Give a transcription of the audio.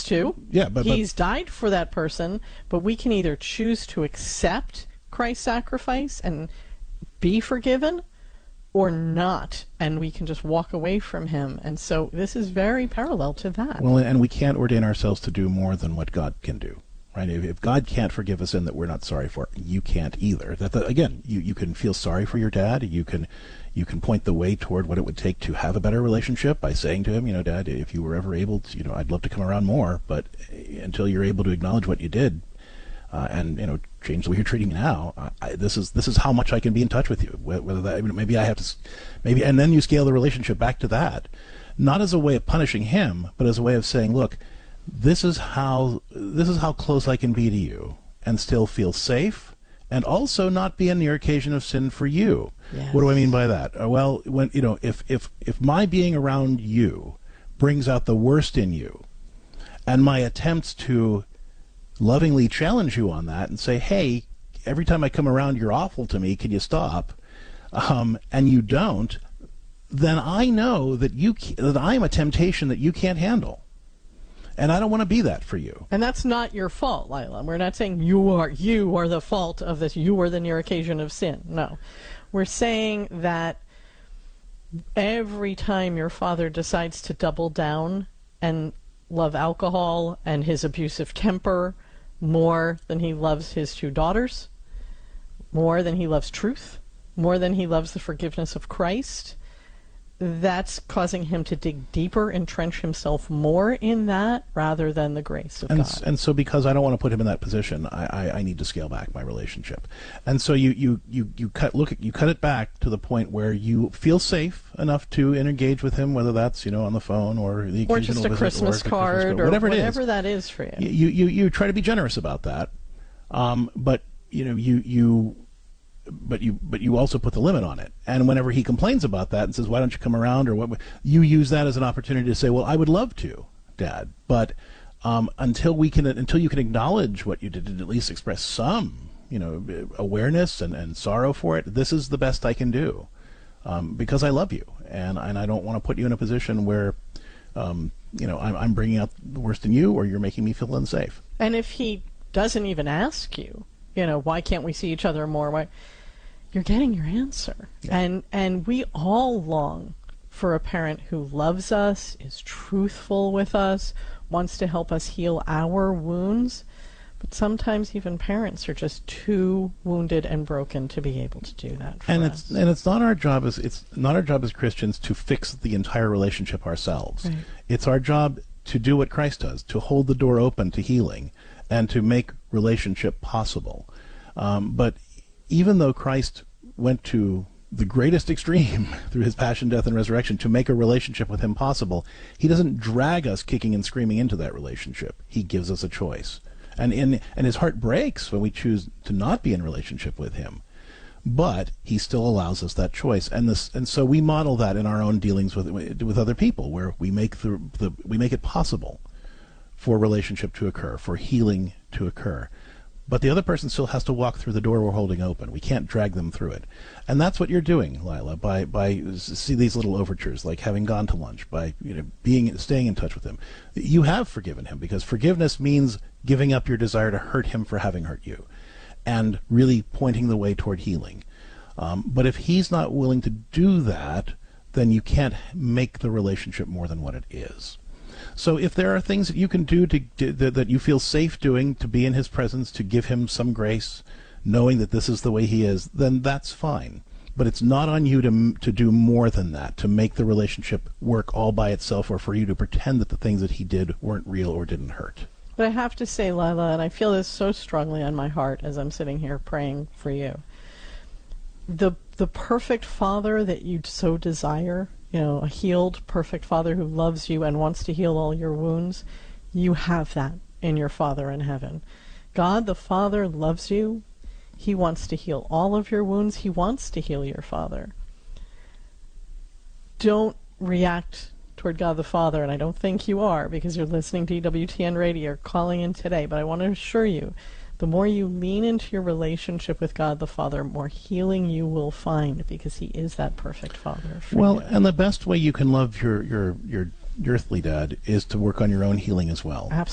to. Yeah, but He's died for that person, but we can either choose to accept Christ's sacrifice and be forgiven, or not, and we can just walk away from him. And so this is very parallel to that. Well, and we can't ordain ourselves to do more than what God can do, right? If God can't forgive a sin that we're not sorry for, you can't either. Again, you can feel sorry for your dad. You can point the way toward what it would take to have a better relationship by saying to him, Dad, if you were ever able to, I'd love to come around more, but until you're able to acknowledge what you did, and change the way you're treating me now. This is how much I can be in touch with you. Whether that, maybe I have to, and then you scale the relationship back to that, not as a way of punishing him, but as a way of saying, look, this is how close I can be to you and still feel safe, and also not be a near occasion of sin for you. Yes. What do I mean by that? Well, when if my being around you brings out the worst in you, and my attempts to lovingly challenge you on that and say, hey, every time I come around you're awful to me, can you stop? And you don't, then I know that I am a temptation that you can't handle. And I don't want to be that for you. And that's not your fault, Lila. We're not saying you are the fault of this, you are the near occasion of sin. No. We're saying that every time your father decides to double down and love alcohol and his abusive temper more than he loves his two daughters, more than he loves truth, more than he loves the forgiveness of Christ, that's causing him to dig deeper, entrench himself more in that rather than the grace of God. And so because I don't want to put him in that position, I need to scale back my relationship. And so you cut it back to the point where you feel safe enough to engage with him, whether that's on the phone or the occasional just a visit Christmas card or whatever that is for you. You try to be generous about that, but you also put the limit on it. And whenever he complains about that and says, why don't you come around, or what, you use that as an opportunity to say, well, I would love to, Dad, but until you can acknowledge what you did and at least express some awareness and sorrow for it, this is the best I can do, because I love you, and I don't want to put you in a position where I'm bringing out the worst in you, or you're making me feel unsafe. And if he doesn't even ask you, why can't we see each other more? Why? You're getting your answer. Yeah. And we all long for a parent who loves us, is truthful with us, wants to help us heal our wounds. But sometimes even parents are just too wounded and broken to be able to do that for us. And it's not our job as Christians to fix the entire relationship ourselves. Right. It's our job to do what Christ does, to hold the door open to healing and to make relationship possible. But even though Christ went to the greatest extreme through his passion, death, and resurrection to make a relationship with him possible, he doesn't drag us kicking and screaming into that relationship. He gives us a choice. And his heart breaks when we choose to not be in relationship with him. But he still allows us that choice. And so we model that in our own dealings with other people, where we make we make it possible for relationship to occur, for healing to occur. But the other person still has to walk through the door we're holding open. We can't drag them through it. And that's what you're doing, Lila, by see these little overtures, like having gone to lunch, by staying in touch with him. You have forgiven him, because forgiveness means giving up your desire to hurt him for having hurt you, and really pointing the way toward healing. But if he's not willing to do that, then you can't make the relationship more than what it is. So if there are things that you can do that you feel safe doing, to be in his presence, to give him some grace, knowing that this is the way he is, then that's fine. But it's not on you to do more than that, to make the relationship work all by itself, or for you to pretend that the things that he did weren't real or didn't hurt. But I have to say, Lila, and I feel this so strongly on my heart as I'm sitting here praying for you, the perfect father that you so desire, a healed, perfect father who loves you and wants to heal all your wounds, you have that in your Father in heaven. God the Father loves you. He wants to heal all of your wounds. He wants to heal your father. Don't react toward God the Father, and I don't think you are, because you're listening to EWTN Radio, you're calling in today, but I want to assure you, the more you lean into your relationship with God the Father, more healing you will find, because he is that perfect father for you. And the best way you can love your earthly dad is to work on your own healing as well. Absolutely.